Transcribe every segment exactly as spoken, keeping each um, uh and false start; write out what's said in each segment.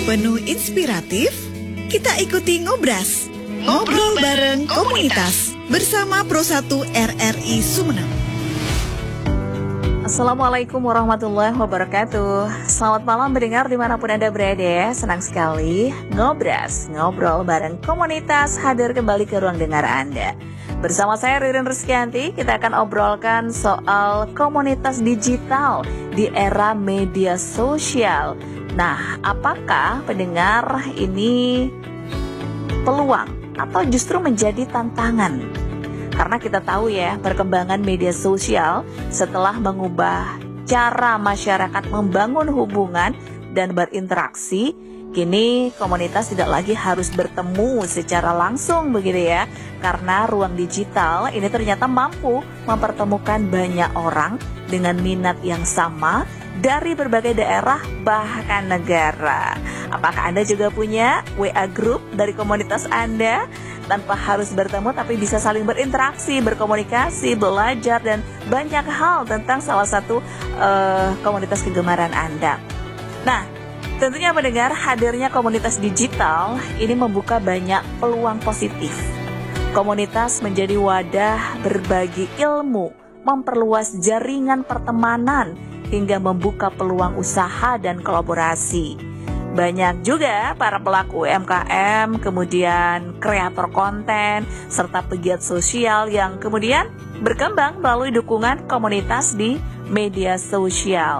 Penuh inspiratif, kita ikuti Ngobras, ngobrol bareng komunitas bersama Pro satu R R I Sumeneb. Assalamualaikum warahmatullahi wabarakatuh. Selamat malam mendengar dimanapun Anda berada. Senang sekali Ngobras, ngobrol bareng komunitas hadir kembali ke ruang dengar Anda. Bersama saya Ririn Rizkyanti, kita akan obrolkan soal komunitas digital di era media sosial. Nah, apakah pendengar ini peluang atau justru menjadi tantangan? Karena kita tahu ya, perkembangan media sosial setelah mengubah cara masyarakat membangun hubungan dan berinteraksi, kini komunitas tidak lagi harus bertemu secara langsung begitu ya. Karena ruang digital ini ternyata mampu mempertemukan banyak orang dengan minat yang sama dari berbagai daerah bahkan negara. Apakah Anda juga punya W A group dari komunitas Anda? Tanpa harus bertemu tapi bisa saling berinteraksi, berkomunikasi, belajar dan banyak hal tentang salah satu uh, komunitas kegemaran Anda. Nah, tentunya mendengar hadirnya komunitas digital ini membuka banyak peluang positif. Komunitas menjadi wadah berbagi ilmu, memperluas jaringan pertemanan, hingga membuka peluang usaha dan kolaborasi. Banyak juga para pelaku U M K M, kemudian kreator konten, serta pegiat sosial yang kemudian berkembang melalui dukungan komunitas di media sosial.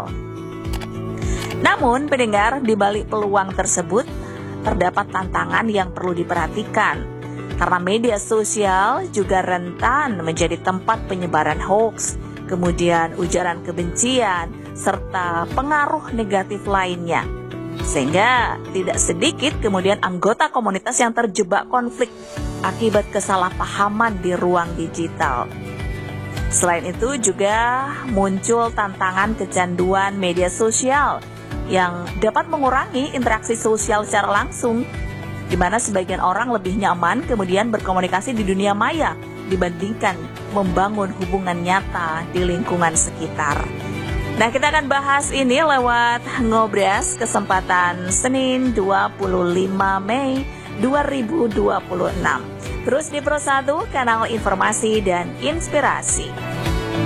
Namun, pendengar, di balik peluang tersebut terdapat tantangan yang perlu diperhatikan. Karena media sosial juga rentan menjadi tempat penyebaran hoax, kemudian ujaran kebencian, serta pengaruh negatif lainnya. Sehingga tidak sedikit kemudian anggota komunitas yang terjebak konflik akibat kesalahpahaman di ruang digital. Selain itu juga muncul tantangan kecanduan media sosial yang dapat mengurangi interaksi sosial secara langsung, di mana sebagian orang lebih nyaman kemudian berkomunikasi di dunia maya dibandingkan membangun hubungan nyata di lingkungan sekitar. Nah, kita akan bahas ini lewat Ngobras kesempatan Senin dua puluh lima Mei dua ribu dua puluh enam. Terus di Pro satu, kanal informasi dan inspirasi.